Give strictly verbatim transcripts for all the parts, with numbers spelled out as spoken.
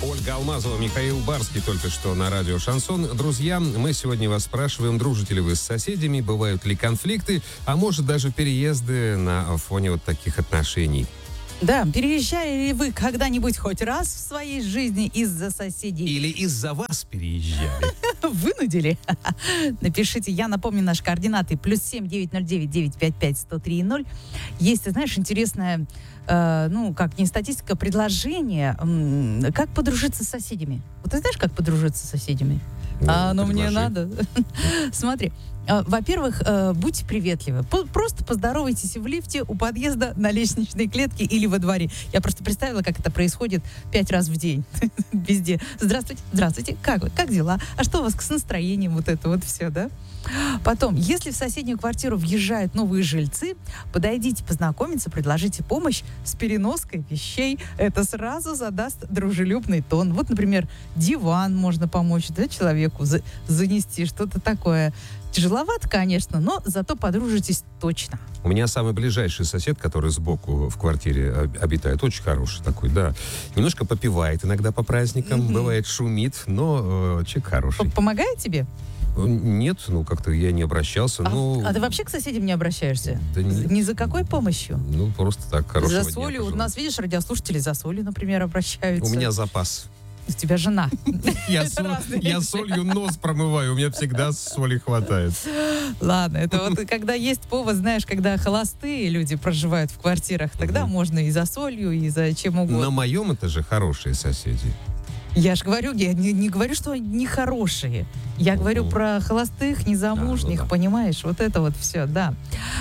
Ольга Алмазова, Михаил Барский только что на радио «Шансон». Друзья, мы сегодня вас спрашиваем, дружите ли вы с соседями, бывают ли конфликты, а может даже переезды на фоне вот таких отношений. Да, переезжали ли вы когда-нибудь хоть раз в своей жизни из-за соседей? Или из-за вас переезжали? Вынудили? Напишите. Я напомню наши координаты. Плюс семь девять ноль девять девять пять пять сто три ноль. Есть, ты знаешь, интересное, э, ну, как не статистика, предложение, э, как подружиться с соседями. Вот ты знаешь, как подружиться с соседями? Ну, а оно предложи. мне надо. Смотри. Во-первых, э, будьте приветливы. По- просто поздоровайтесь в лифте, у подъезда, на лестничной клетке или во дворе. Я просто представила, как это происходит пять раз в день. Везде. Здравствуйте, здравствуйте. Как вы? Как дела? А что у вас с настроением? Вот это вот все, да? Потом, если в соседнюю квартиру въезжают новые жильцы, подойдите познакомиться, предложите помощь с переноской вещей. Это сразу задаст дружелюбный тон. Вот, например, диван можно помочь, да, человеку за- занести, что-то такое. Тяжеловато, конечно, но зато подружитесь точно. У меня самый ближайший сосед, который сбоку в квартире об- обитает, очень хороший такой, да. Немножко попивает иногда по праздникам, Мгм. бывает шумит, но э, человек хороший. П- Помогает тебе? Нет, ну как-то я не обращался, А, ну... а ты вообще к соседям не обращаешься? Да нет. Ни за какой помощью? Ну, просто так, хорошего За дня солью. Вот у пожелал. нас, видишь, радиослушатели за солью, например, обращаются. У меня запас. У тебя жена. Я, Это сол- разные я вещи. солью нос промываю, у меня всегда соли хватает. Ладно, это вот когда есть повод, знаешь, когда холостые люди проживают в квартирах, тогда Мгм. можно и за солью, и за чем На угодно. моем этаже хорошие соседи. Я же говорю, я не, не говорю, что они хорошие. Я говорю Мгм. про холостых, незамужних, Да, ну да. понимаешь? Вот это вот все, да.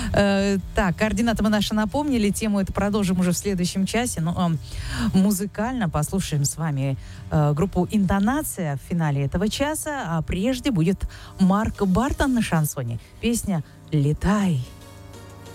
Э, так, координаты мы наши напомнили. Тему это продолжим уже в следующем часе. Но э, музыкально послушаем с вами э, группу «Интонация» в финале этого часа. А прежде будет Марк Бартон на шансоне. Песня «Летай».